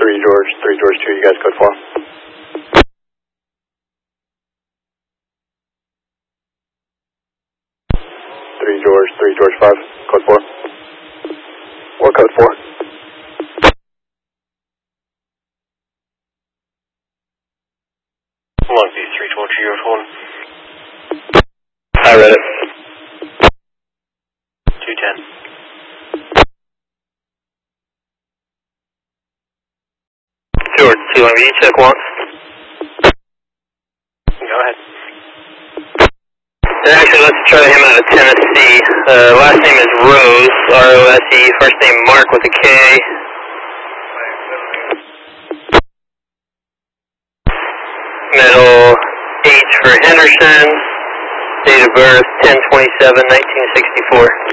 3 George 2, you guys code 4. 3 George 5, code 4. Or code 4. Longview 3 George, you hold 1. I read it. 210. George 2, Longview, check once. Go ahead. Actually, let's try him out of Tennessee. Last name is Rose, R-O-S-E. First name Mark with a K. Middle H for Henderson. Date of birth 10/27/1964.